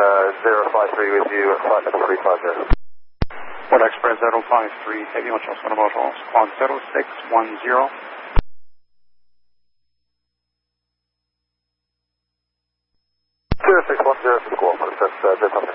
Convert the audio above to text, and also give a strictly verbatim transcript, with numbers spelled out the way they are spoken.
uh, zero five three with you at flight level three five zero. Ford Express zero five three, heavy ocho Sonomoto, squawk zero six one zero. zero six one zero to the squawk, that's uh, just up